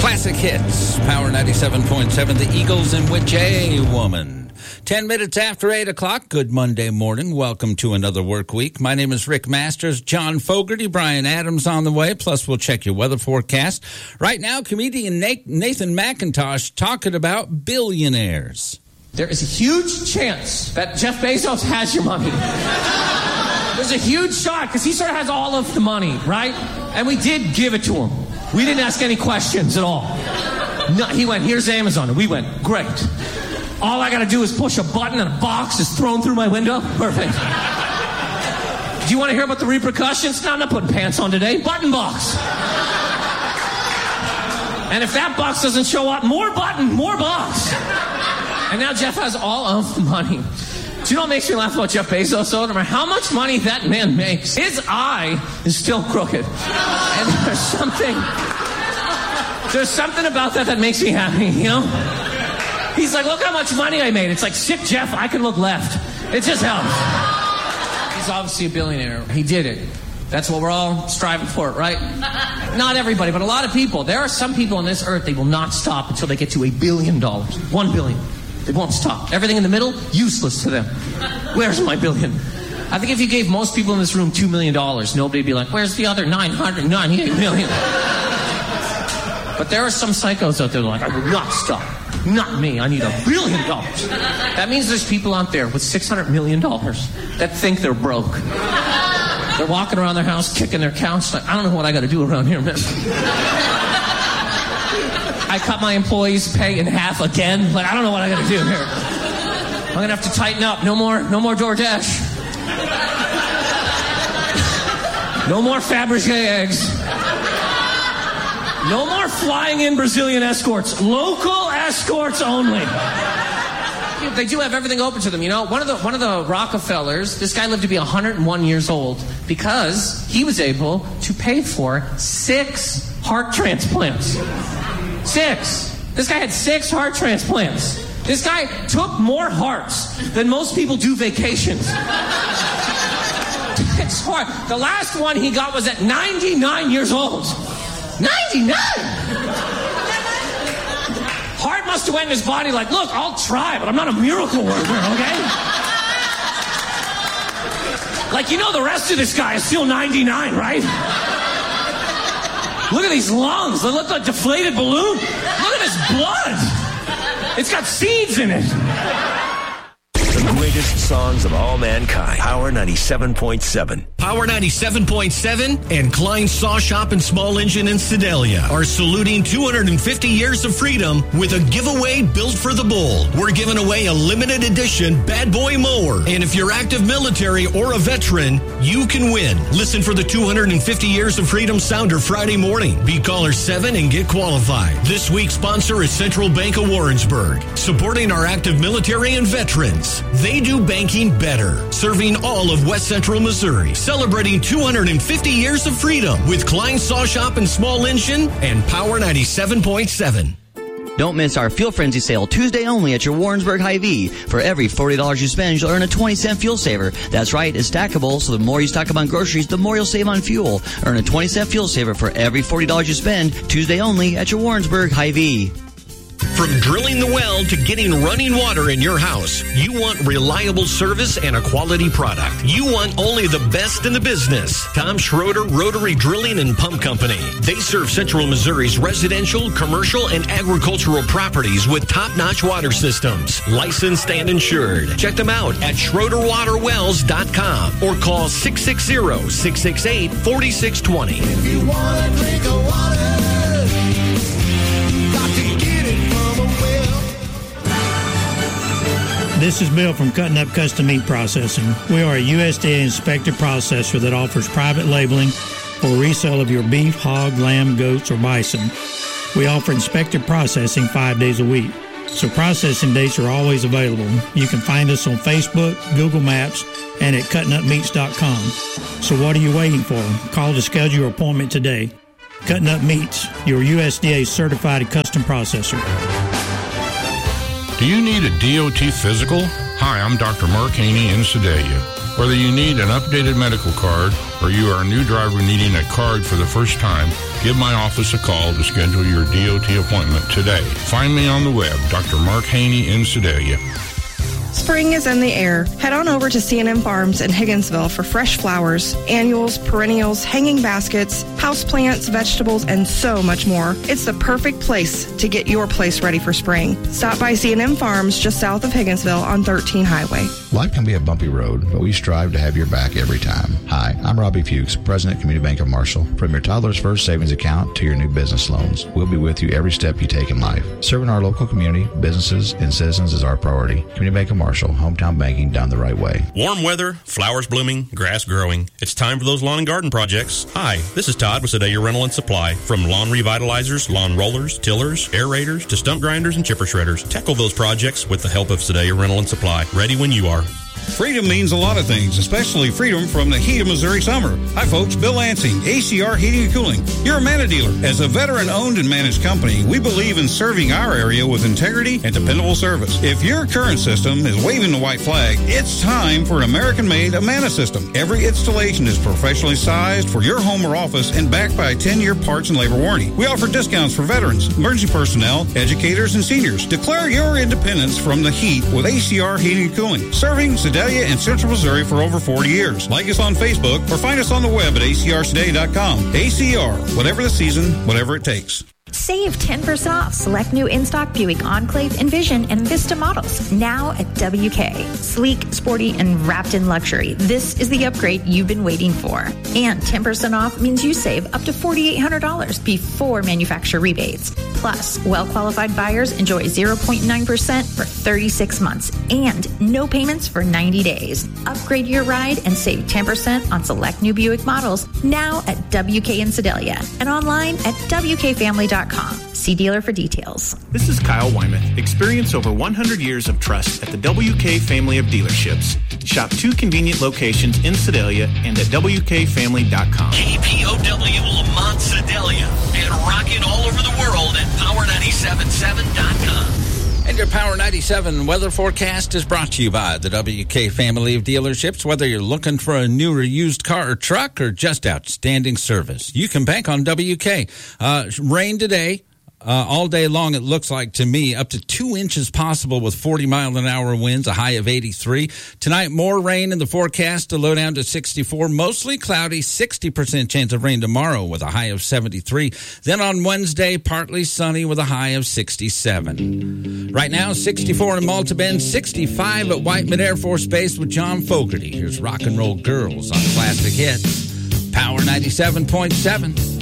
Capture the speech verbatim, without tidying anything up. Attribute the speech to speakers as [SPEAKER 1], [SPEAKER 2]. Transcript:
[SPEAKER 1] Classic hits, Power ninety-seven point seven, The Eagles and With a Woman. Ten minutes after eight o'clock, good Monday morning. Welcome to another work week. My name is Rick Masters, John Fogerty, Brian Adams on the way, plus we'll check your weather forecast. Right now, comedian Nathan McIntosh talking about billionaires.
[SPEAKER 2] There is a huge chance that Jeff Bezos has your money. There's a huge shot because he sort of has all of the money, right? And we did give it to him. We didn't ask any questions at all. No, he went, here's Amazon. And we went, great. All I got to do is push a button and a box is thrown through my window. Perfect. Do you want to hear about the repercussions? No, I'm not putting pants on today. Button box. And if that box doesn't show up, more button, more box. And now Jeff has all of the money. Do you know what makes me laugh about Jeff Bezos, though? No matter how much money that man makes, his eye is still crooked. And there's something, there's something about that that makes me happy, you know? He's like, look how much money I made. It's like, sick Jeff, I can look left. It just helps. He's obviously a billionaire. He did it. That's what we're all striving for, right? Not everybody, but a lot of people. There are some people on this earth, they will not stop until they get to a billion dollars. One billion. They won't stop. Everything in the middle, useless to them. Where's my billion? I think if you gave most people in this room two million dollars, nobody would be like, where's the other nine hundred ninety-eight million? But there are some psychos out there that are like, I will not stop. Not me. I need a billion dollars. That means there's people out there with six hundred million dollars that think they're broke. They're walking around their house, kicking their couch, like, I don't know what I got to do around here, man. I cut my employees' pay in half again. Like, I don't know what I got to do here. I'm going to have to tighten up. No more, no more DoorDash. No more Fabergé eggs. No more flying in Brazilian escorts. Local escorts only. They do have everything open to them, you know. One of the one of the Rockefellers, this guy lived to be one hundred one years old because he was able to pay for six heart transplants. Six. This guy had six heart transplants. This guy took more hearts than most people do vacations. It's hard. The last one he got was at ninety-nine years old. ninety-nine! Heart must have went in his body like, look, I'll try, but I'm not a miracle worker, okay? Like, you know the rest of this guy is still ninety-nine, right? Look at these lungs. They look like a deflated balloon. Look at his blood. It's got seeds in it.
[SPEAKER 3] The greatest songs of all mankind. Power ninety-seven point seven.
[SPEAKER 4] Power ninety-seven point seven and Klein Saw Shop and Small Engine in Sedalia are saluting two hundred fifty years of freedom with a giveaway built for the bold. We're giving away a limited edition Bad Boy mower. And if you're active military or a veteran, you can win. Listen for the two hundred fifty years of freedom sounder Friday morning. Be caller seven and get qualified. This week's sponsor is Central Bank of Warrensburg, supporting our active military and veterans. They do banking better, serving all of West Central Missouri, celebrating two hundred fifty years of freedom with Klein Saw Shop and Small Engine and Power ninety-seven point seven.
[SPEAKER 5] Don't miss our Fuel Frenzy sale Tuesday only at your Warrensburg Hy-Vee. For every forty dollars you spend, you'll earn a twenty cent fuel saver. That's right, it's stackable, so the more you stock up on groceries, the more you'll save on fuel. Earn a twenty cent fuel saver for every forty dollars you spend Tuesday only at your Warrensburg Hy-Vee.
[SPEAKER 4] From drilling the well to getting running water in your house, you want reliable service and a quality product. You want only the best in the business. Tom Schroeder Rotary Drilling and Pump Company. They serve Central Missouri's residential, commercial, and agricultural properties with top-notch water systems. Licensed and insured. Check them out at schroeder water wells dot com or call six six zero, six six eight, four six two zero.
[SPEAKER 6] If you want to drink a water, got to get it from a well.
[SPEAKER 7] This is Bill from Cutting Up Custom Meat Processing. We are a U S D A-inspected processor that offers private labeling for resale of your beef, hog, lamb, goats, or bison. We offer inspected processing five days a week, so processing dates are always available. You can find us on Facebook, Google Maps, and at cutting up meats dot com. So what are you waiting for? Call to schedule your appointment today. Cutting Up Meats, your U S D A-certified custom processor.
[SPEAKER 8] Do you need a D O T physical? Hi, I'm Doctor Mark Haney in Sedalia. Whether you need an updated medical card, or you are a new driver needing a card for the first time, give my office a call to schedule your D O T appointment today. Find me on the web, Doctor Mark Haney in Sedalia.
[SPEAKER 9] Spring is in the air. Head on over to C and M Farms in Higginsville for fresh flowers, annuals, perennials, hanging baskets, houseplants, vegetables, and so much more. It's the perfect place to get your place ready for spring. Stop by C and M Farms just south of Higginsville on thirteen Highway.
[SPEAKER 10] Life can be a bumpy road, but we strive to have your back every time. Hi, I'm Robbie Fuchs, President, Community Bank of Marshall. From your toddler's first savings account to your new business loans, we'll be with you every step you take in life. Serving our local community, businesses, and citizens is our priority. Community Bank of Marshall, hometown banking done the right way.
[SPEAKER 11] Warm weather, flowers blooming, grass growing. It's time for those lawn and garden projects. Hi, this is Todd with Sedalia Rental and Supply. From lawn revitalizers, lawn rollers, tillers, aerators, to stump grinders and chipper shredders. Tackle those projects with the help of Sedalia Rental and Supply. Ready when you are.
[SPEAKER 12] Freedom means a lot of things, especially freedom from the heat of Missouri summer. Hi folks, Bill Lansing, A C R Heating and Cooling. You're a Mana dealer. As a veteran-owned and managed company, we believe in serving our area with integrity and dependable service. If your current system is waving the white flag, it's time for an American-made Amana system. Every installation is professionally sized for your home or office and backed by a ten-year parts and labor warranty. We offer discounts for veterans, emergency personnel, educators, and seniors. Declare your independence from the heat with A C R Heating and Cooling. Serving Sedalia and Central Missouri for over forty years. Like us on Facebook or find us on the web at A C R Sedalia dot com. A C R, whatever the season, whatever it takes.
[SPEAKER 13] Save ten percent off select new in-stock Buick Enclave, Envision, and Vista models now at W K. Sleek, sporty, and wrapped in luxury. This is the upgrade you've been waiting for. And ten percent off means you save up to four thousand eight hundred dollars before manufacturer rebates. Plus, well-qualified buyers enjoy zero point nine percent for thirty-six months and no payments for ninety days. Upgrade your ride and save ten percent on select new Buick models now at W K in Sedalia and online at W K family dot com. See dealer for details.
[SPEAKER 14] This is Kyle Wyman. Experience over one hundred years of trust at the W K family of dealerships. Shop two convenient locations in Sedalia and at W K family dot com.
[SPEAKER 4] K P O W Lamont Sedalia and rocking all over the world at power nine seven seven dot com.
[SPEAKER 1] And your Power ninety-seven weather forecast is brought to you by the W K family of dealerships. Whether you're looking for a new or used car or truck or just outstanding service, you can bank on W K. Uh, rain today. Uh, all day long, it looks like to me, up to two inches possible with forty mile an hour winds, a high of eighty-three. Tonight, more rain in the forecast, a low down to sixty-four. Mostly cloudy, sixty percent chance of rain tomorrow with a high of seventy-three. Then on Wednesday, partly sunny with a high of sixty-seven. Right now, sixty-four in Malta Bend, sixty-five at Whiteman Air Force Base with John Fogerty. Here's Rock and Roll Girls on Classic Hits. Power ninety-seven point seven.